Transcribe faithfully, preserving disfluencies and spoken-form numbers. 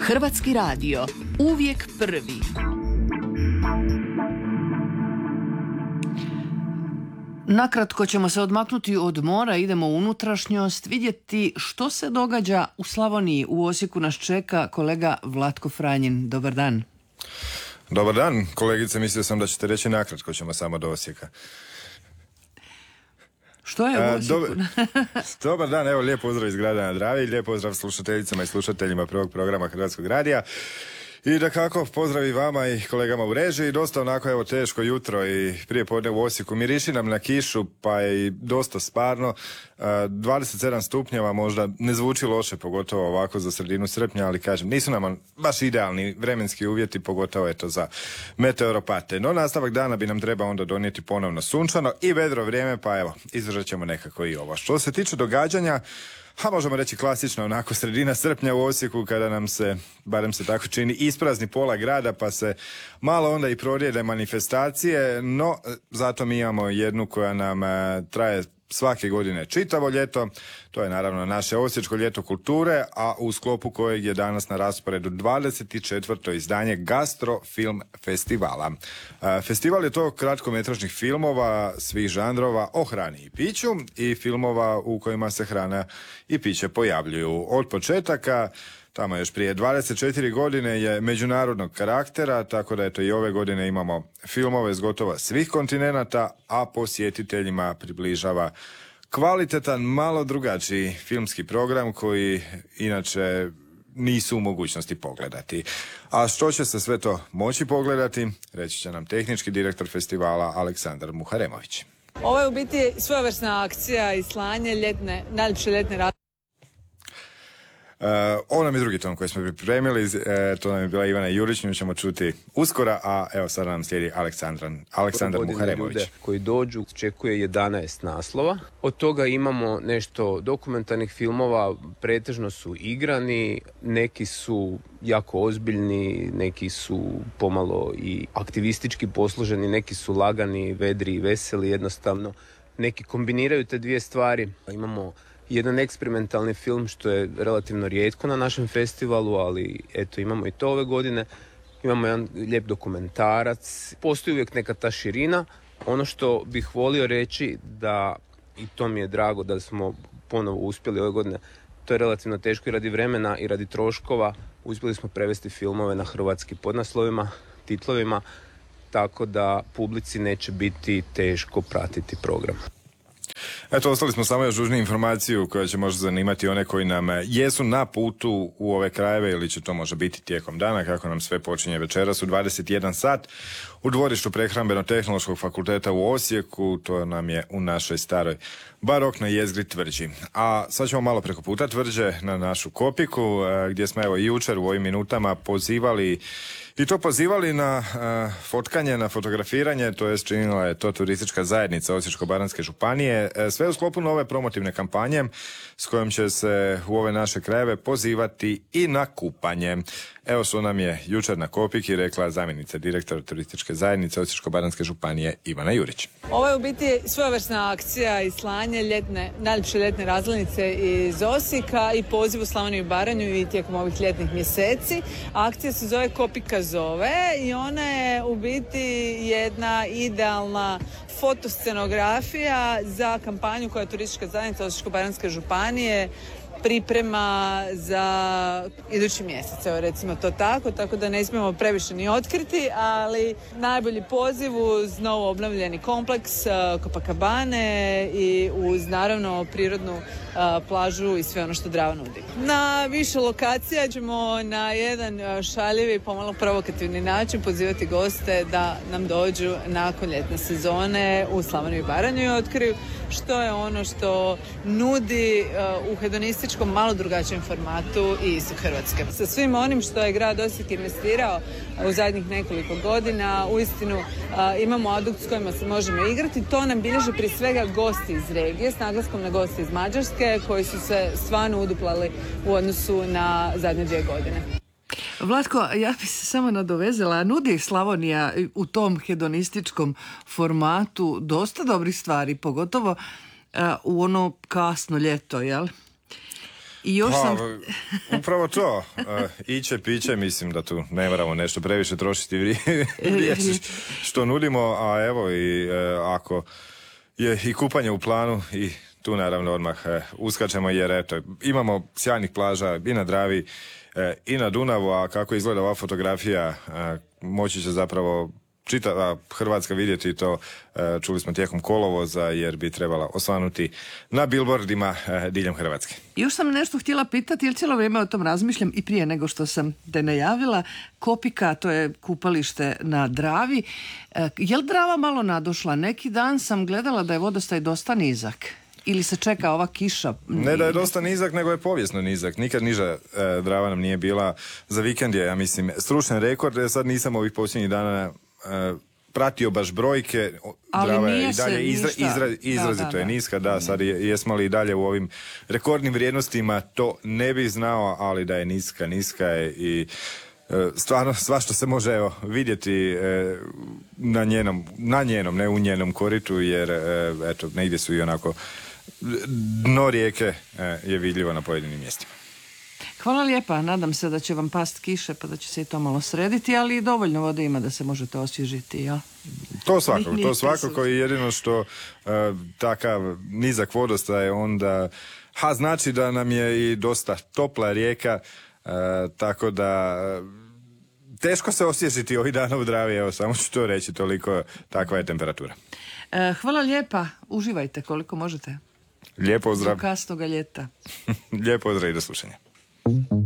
Hrvatski radio, uvijek prvi. Nakratko ćemo se odmaknuti od mora, idemo u unutrašnjost, vidjeti što se događa u Slavoniji. U Osijeku nas čeka kolega Vlatko Franjin. Dobar dan. Dobar dan, kolegice, mislio sam da ćete reći nakratko, ćemo samo do Osijeka. Što je u Osijeku? Dobar, dobar dan, evo lijep pozdrav iz grada na Dravi, lijep pozdrav slušateljicama i slušateljima prvog programa Hrvatskog radija. I da kako, pozdrav i vama i kolegama u režiji. Dosta onako evo teško jutro i prije podne u Osijeku. Miriši nam na kišu pa je i dosta sparno. dvadeset sedam stupnjeva možda ne zvuči loše, pogotovo ovako za sredinu srpnja, ali kažem, nisu nam baš idealni vremenski uvjeti, pogotovo eto za meteoropate. No nastavak dana bi nam treba onda donijeti ponovno sunčano i vedro vrijeme, pa evo, izdržat ćemo nekako i ovo. Što se tiče događanja, a možemo reći klasično, onako sredina srpnja u Osijeku kada nam se, barem se tako čini, isprazni pola grada pa se malo onda i prorijede manifestacije, no zato mi imamo jednu koja nam e, traje svake godine čitavo ljeto. To je naravno naše Osječko ljeto kulture, a u sklopu kojeg je danas na rasporedu dvadeset četvrto izdanje Gastro Film Festivala. E, festival je to kratkometražnih filmova svih žanrova o hrani i piću i filmova u kojima se hrana i piće pojavljuju. Od početaka, tamo još prije dvadeset četiri godine, je međunarodnog karaktera, tako da eto i ove godine imamo filmove s gotovo svih kontinenata, a posjetiteljima približava kvalitetan, malo drugačiji filmski program koji inače nisu u mogućnosti pogledati. A što će se sve to moći pogledati, reći će nam tehnički direktor festivala Aleksandar Muharemović. Ovo je u biti svojevrsna akcija i slanje ljetne, najljepše ljetne razlike. Uh, ovo nam je drugi ton koji smo pripremili, uh, to nam je bila Ivana Jurić, nju ćemo čuti uskora, a evo sada nam slijedi Aleksandran, Aleksandar Muharemović. Koji dođu, očekuje jedanaest naslova, od toga imamo nešto dokumentarnih filmova, pretežno su igrani, neki su jako ozbiljni, neki su pomalo i aktivistički posloženi, neki su lagani, vedri i veseli, jednostavno neki kombiniraju te dvije stvari. Imamo jedan eksperimentalni film što je relativno rijetko na našem festivalu, ali eto imamo i to ove godine. Imamo jedan lijep dokumentarac. Postoji uvijek neka ta širina. Ono što bih volio reći da, i to mi je drago da smo ponovo uspjeli ove godine, to je relativno teško i radi vremena i radi troškova. Uspjeli smo prevesti filmove na hrvatski podnaslovima, titlovima, tako da publici neće biti teško pratiti program. Eto, ostali smo samo još dužni informaciju koja će možda zanimati one koji nam jesu na putu u ove krajeve ili će to možda biti tijekom dana, kako nam sve počinje večeras u dvadeset jedan sat u dvorištu Prehrambeno-tehnološkog fakulteta u Osijeku. To nam je u našoj staroj baroknoj jezgri Tvrđi. A sad ćemo malo preko puta tvrđe na našu Kopiku, gdje smo evo i jučer u ovim minutama pozivali I to pozivali na uh, fotkanje, na fotografiranje, to jest činila je to turistička zajednica Osječko-baranjske županije, e, sve u sklopu nove promotivne kampanje s kojom će se u ove naše krajeve pozivati i na kupanje. Evo što nam je jučer na Kopiki rekla zamjenica direktora turističke zajednice Osječko-baranjske županije Ivana Jurić. Ovo je u biti svojevrsna akcija i slanje ljetne, najljepše ljetne razglednice iz Osijeka i poziv u Slavoniju i Baranju i tijekom ovih ljetnih mjeseci. Akcija se zove Kopika zove i ona je u biti jedna idealna fotoscenografija za kampanju koja je turistička zajednica Osječko-baranjske županije priprema za idući mjesec, evo recimo to tako, tako da ne smijemo previše ni otkriti, ali najbolji poziv uz novo obnovljeni kompleks Copacabane i uz naravno prirodnu uh, plažu i sve ono što Drava nudi. Na više lokacija ćemo na jedan šaljivi, pomalo provokativni način pozivati goste da nam dođu nakon ljetne sezone u Slavoniju i Baranju i otkriju što je ono što nudi uh, u hedonističkom malo drugačijem formatu i iz Hrvatske. Sa svim onim što je grad Osijek investirao u zadnjih nekoliko godina, uistinu uh, imamo adukt s kojima se možemo igrati. To nam bilježe prije svega gosti iz regije, s naglaskom na gosti iz Mađarske, koji su se stvarno uduplali u odnosu na zadnje dvije godine. Vlatko, ja bi se samo nadovezala, nudi Slavonija u tom hedonističkom formatu dosta dobrih stvari, pogotovo uh, u ono kasno ljeto, jel? I još Pa, sam... upravo to. Uh, iće, piće, mislim da tu ne moramo nešto previše trošiti riječi što nudimo, a evo i uh, ako je i kupanje u planu i tu naravno odmah uh, uskačemo jer eto, imamo sjajnih plaža i na Dravi uh, i na Dunavu, a kako izgleda ova fotografija uh, moći će zapravo čitava Hrvatska vidjeti to, čuli smo tijekom kolovoza, jer bi trebala osvanuti na billboardima diljem Hrvatske. Još sam nešto htjela pitati, jer cijelo vrijeme o tom razmišljam i prije nego što sam te najavila. Kopika, to je kupalište na Dravi. Je li Drava malo nadošla? Neki dan sam gledala da je vodostaj dosta nizak. Ili se čeka ova kiša? Ne da je dosta nizak, nego je povijesno nizak. Nikad niža e, Drava nam nije bila. Za vikend je, ja mislim, stručni rekord. Sad nisam ovih posljednjih dana e, pratio baš brojke. Ali Drava nije je i dalje izra, izra, izrazito da, da, da. je niska. Da, sad je, jesmo li i dalje u ovim rekordnim vrijednostima, to ne bih znao, ali da je niska, niska je i e, stvarno sva što se može evo, vidjeti e, na njenom, na njenom, ne u njenom koritu, jer e, eto, negdje su i onako dno rijeke e, je vidljivo na pojedinim mjestima. Hvala lijepa, nadam se da će vam past kiše pa da će se i to malo srediti, ali dovoljno vode ima da se možete osvježiti, jel? To svakako, to svakako i jedino što e, takav nizak vodostaj onda, ha, znači da nam je i dosta topla rijeka, e, tako da teško se osvježiti ovih dana u Dravi, evo samo ću to reći, toliko takva je temperatura. E, hvala lijepa, uživajte koliko možete. Lijep pozdrav. Do kasnoga ljeta. Lijep pozdrav i do slušanja.